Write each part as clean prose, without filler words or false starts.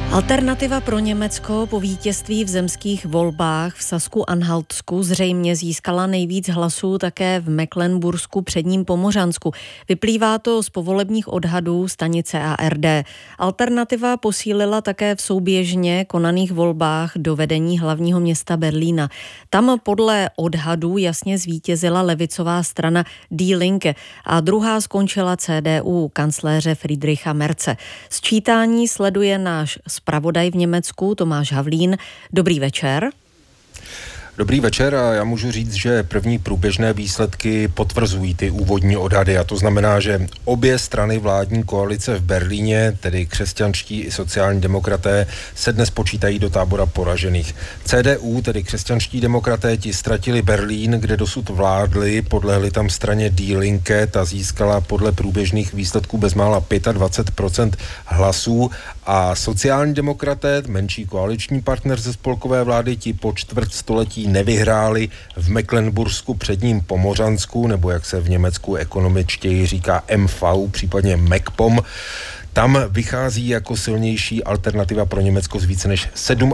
Alternativa pro Německo po vítězství v zemských volbách v Sasku-Anhaltsku zřejmě získala nejvíc hlasů také v Mecklenbursku předním Pomořansku. Vyplývá to z povolebních odhadů stanice ARD. Alternativa posílila také v souběžně konaných volbách do vedení hlavního města Berlína. Tam podle odhadů jasně zvítězila levicová strana Die Linke a druhá skončila CDU kancléře Friedricha Merze. Sčítání sleduje náš zpravodaj v Německu Tomáš Havlín. Dobrý večer. Dobrý večer a já můžu říct, že první průběžné výsledky potvrzují ty úvodní odhady a to znamená, že obě strany vládní koalice v Berlíně, tedy křesťanští i sociální demokraté, se dnes počítají do tábora poražených. CDU, tedy křesťanští demokraté, ti ztratili Berlín, kde dosud vládli, podlehli tam straně Die Linke, ta získala podle průběžných výsledků bezmála 25% hlasů a sociální demokraté, menší koaliční partner ze spolkové vlády, ti po čtvrtstoletí nevyhráli v Mecklenbursku předním Pomořansku, nebo jak se v Německu ekonomičtěji říká MV, případně MacPom. Tam vychází jako silnější alternativa pro Německo z více než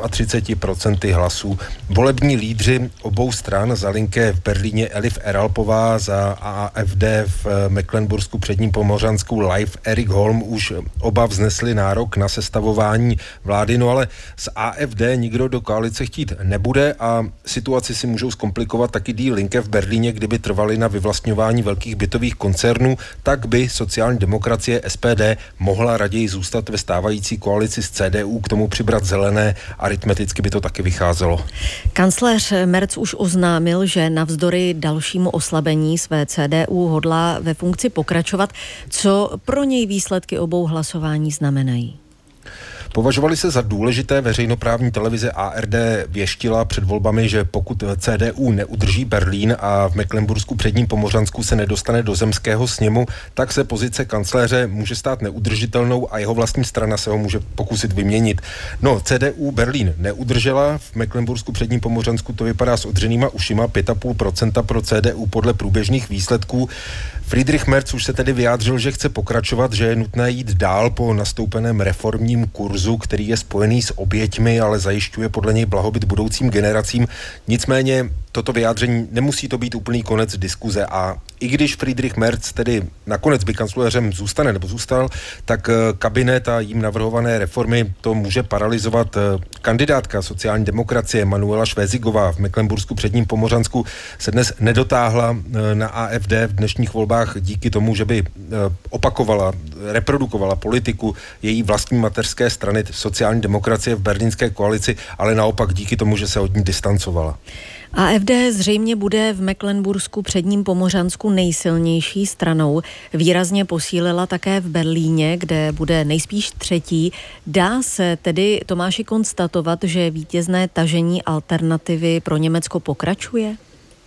37% hlasů. Volební lídři obou stran, za Linke v Berlíně Elif Eralpová, za AfD v Mecklenbursku předním Pomořansku Leif Erik Holm, už oba vznesli nárok na sestavování vlády, no ale z AfD nikdo do koalice chtít nebude a situaci si můžou zkomplikovat taky Die Linke v Berlíně, kdyby trvali na vyvlastňování velkých bytových koncernů, tak by sociální demokracie SPD mohla raději zůstat ve stávající koalici s CDU, k tomu přibrat zelené, aritmeticky by to taky vycházelo. Kancléř Merz už oznámil, že navzdory dalšímu oslabení své CDU hodlá ve funkci pokračovat. Co pro něj výsledky obou hlasování znamenají? Považovali se za důležité, veřejnoprávní televize ARD věštila před volbami, že pokud CDU neudrží Berlín a v Mecklenbursku předním Pomořansku se nedostane do zemského sněmu, tak se pozice kancléře může stát neudržitelnou a jeho vlastní strana se ho může pokusit vyměnit. No, CDU Berlín neudržela, v Mecklenbursku předním Pomořansku to vypadá s odřenýma ušima, 5,5% pro CDU podle průběžných výsledků. Friedrich Merz už se tedy vyjádřil, že chce pokračovat, že je nutné jít dál po nastoupeném reformním kurzu, který je spojený s oběťmi, ale zajišťuje podle něj blahobyt budoucím generacím. Nicméně toto vyjádření nemusí to být úplný konec diskuze a i když Friedrich Merz tedy nakonec by kancléřem zůstane nebo zůstal, tak kabinet a jím navrhované reformy to může paralyzovat. Kandidátka sociální demokracie Manuela Švézigová v Mecklenbursku předním Pomořansku se dnes nedotáhla na AfD v dnešních volbách díky tomu, že by reprodukovala politiku její vlastní mateřské strany sociální demokracie v berlínské koalici, ale naopak díky tomu, že se od ní distancovala. AfD zřejmě bude v Mecklenbursku předním Pomořansku nejsilnější stranou. Výrazně posílila také v Berlíně, kde bude nejspíš třetí. Dá se tedy, Tomáši, konstatovat, že vítězné tažení alternativy pro Německo pokračuje?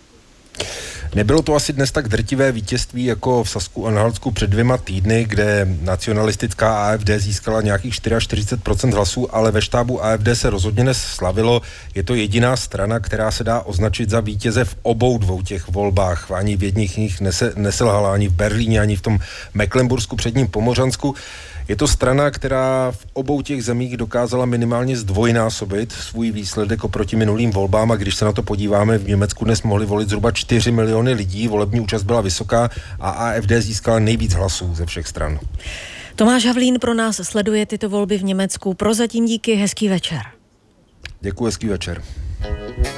Nebylo to asi dnes tak drtivé vítězství jako v Sasku-Anhaltsku před 2 týdny, kde nacionalistická AfD získala nějakých 44% hlasů, ale ve štábu AfD se rozhodně neslavilo. Je to jediná strana, která se dá označit za vítěze v obou dvou těch volbách. Ani v jedných nich neselhala, ani v Berlíně, ani v tom Mecklenbursku předním Pomořansku. Je to strana, která v obou těch zemích dokázala minimálně zdvojnásobit svůj výsledek oproti minulým volbám a když se na to podíváme, v Německu dnes mohli volit zhruba 4 miliony lidí, volební účast byla vysoká a AfD získala nejvíc hlasů ze všech stran. Tomáš Havlín pro nás sleduje tyto volby v Německu. Prozatím díky, hezký večer. Děkuji, hezký večer.